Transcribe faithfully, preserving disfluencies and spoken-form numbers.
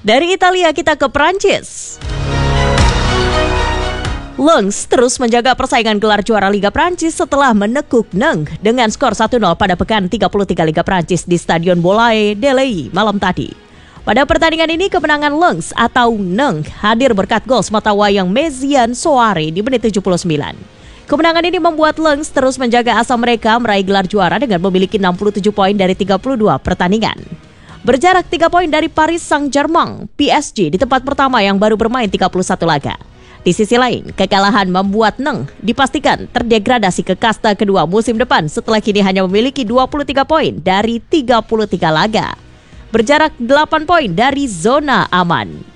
Dari Italia kita ke Prancis. Lens terus menjaga persaingan gelar juara Liga Prancis setelah menekuk Nantes dengan skor satu nol pada pekan tiga puluh tiga Liga Prancis di Stadion Bollaert Delaye malam tadi. Pada pertandingan ini kemenangan Lens atau Nantes hadir berkat gol sematawayang Méziane Souare di menit tujuh puluh sembilan. Kemenangan ini membuat Lens terus menjaga asa mereka meraih gelar juara dengan memiliki enam puluh tujuh poin dari tiga puluh dua pertandingan. Berjarak tiga poin dari Paris Saint-Germain, P S G di tempat pertama yang baru bermain tiga puluh satu laga. Di sisi lain, kekalahan membuat Nantes dipastikan terdegradasi ke kasta kedua musim depan setelah kini hanya memiliki dua puluh tiga poin dari tiga puluh tiga laga. Berjarak delapan poin dari zona aman.